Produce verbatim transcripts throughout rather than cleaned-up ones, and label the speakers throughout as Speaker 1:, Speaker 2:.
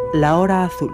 Speaker 1: La Hora Azul.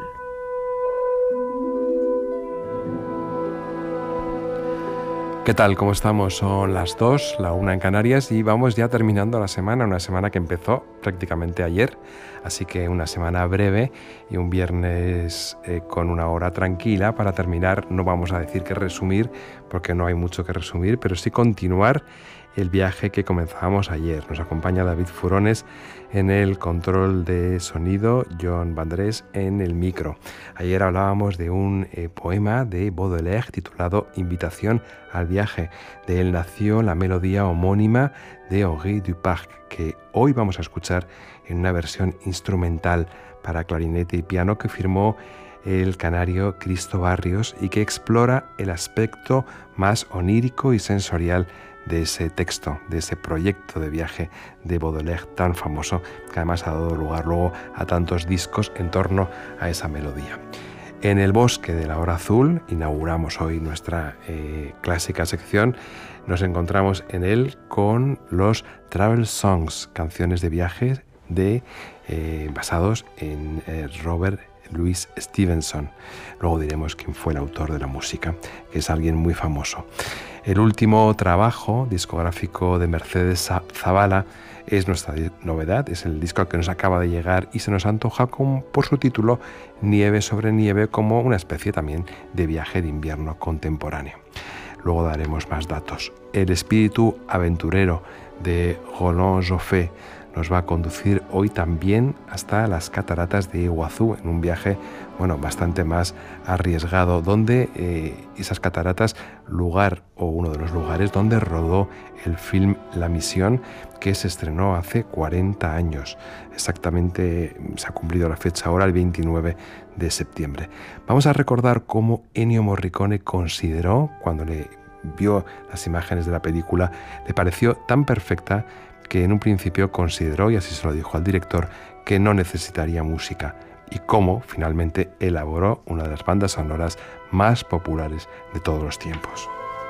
Speaker 2: ¿Qué tal? ¿Cómo estamos? Son las dos, la una en Canarias y vamos ya terminando la semana, una semana que empezó prácticamente ayer, así que una semana breve y un viernes eh, con una hora tranquila para terminar. No vamos a decir que resumir, porque no hay mucho que resumir, pero sí continuar el viaje que comenzábamos ayer. Nos acompaña David Furones en el control de sonido, John Vandrés en el micro. Ayer hablábamos de un eh, poema de Baudelaire titulado Invitación al viaje. De él nació la melodía homónima de Henri Duparc, que hoy vamos a escuchar en una versión instrumental para clarinete y piano que firmó el canario Cristo Barrios y que explora el aspecto más onírico y sensorial de ese texto, de ese proyecto de viaje de Baudelaire tan famoso, que además ha dado lugar luego a tantos discos en torno a esa melodía. En el bosque de la hora azul, inauguramos hoy nuestra eh, clásica sección, nos encontramos en él con los Travel Songs, canciones de viaje de, eh, basados en eh, Robert Louis Stevenson. Luego diremos quién fue el autor de la música, que es alguien muy famoso. El último trabajo discográfico de Mercedes Zavala es nuestra novedad, es el disco que nos acaba de llegar y se nos antoja con, por su título Nieve sobre nieve, como una especie también de viaje de invierno contemporáneo. Luego daremos más datos. El espíritu aventurero de Roland Joffé nos va a conducir hoy también hasta las cataratas de Iguazú, en un viaje bueno, bastante más arriesgado, donde eh, esas cataratas, lugar o uno de los lugares donde rodó el film La Misión, que se estrenó hace cuarenta años. Exactamente se ha cumplido la fecha ahora, el veintinueve de septiembre. Vamos a recordar cómo Ennio Morricone consideró, cuando le vio las imágenes de la película, le pareció tan perfecta que en un principio consideró, y así se lo dijo al director, que no necesitaría música, y cómo finalmente elaboró una de las bandas sonoras más populares de todos los tiempos.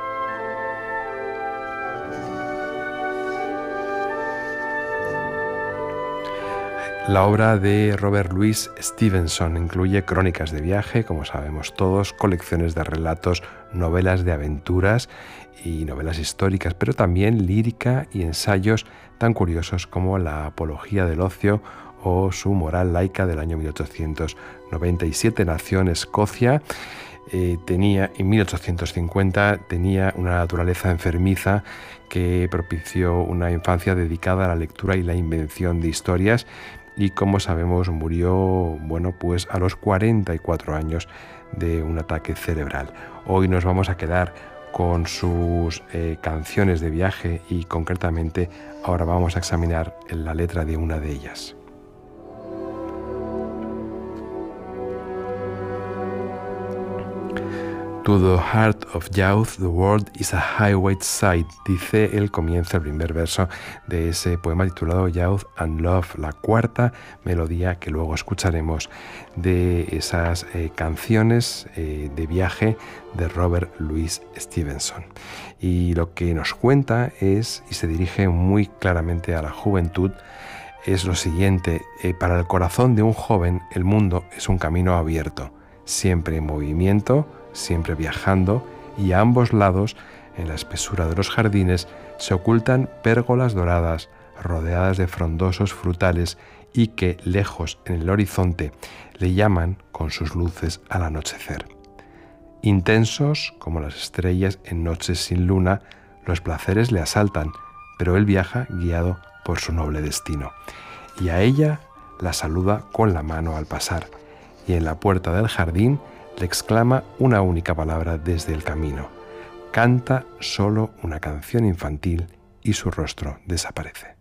Speaker 2: La obra de Robert Louis Stevenson incluye crónicas de viaje, como sabemos todos, colecciones de relatos, novelas de aventuras y novelas históricas, pero también lírica y ensayos tan curiosos como La Apología del Ocio o su Moral laica del año mil ochocientos noventa y siete. Nació en Escocia, eh, tenía, en mil ochocientos cincuenta tenía una naturaleza enfermiza que propició una infancia dedicada a la lectura y la invención de historias, y como sabemos murió bueno, pues a los cuarenta y cuatro años de un ataque cerebral. Hoy nos vamos a quedar con sus eh, canciones de viaje y concretamente ahora vamos a examinar la letra de una de ellas. To the heart of youth, the world is a highway sight, dice el comienzo, el primer verso de ese poema titulado Youth and Love, la cuarta melodía que luego escucharemos de esas eh, canciones eh, de viaje de Robert Louis Stevenson. Y lo que nos cuenta es, y se dirige muy claramente a la juventud, es lo siguiente: eh, para el corazón de un joven el mundo es un camino abierto, siempre en movimiento, siempre viajando, y a ambos lados, en la espesura de los jardines, se ocultan pérgolas doradas, rodeadas de frondosos frutales y que, lejos en el horizonte, le llaman con sus luces al anochecer. Intensos como las estrellas en noches sin luna, los placeres le asaltan, pero él viaja guiado por su noble destino. Y a ella la saluda con la mano al pasar, y en la puerta del jardín le exclama una única palabra desde el camino. Canta solo una canción infantil y su rostro desaparece.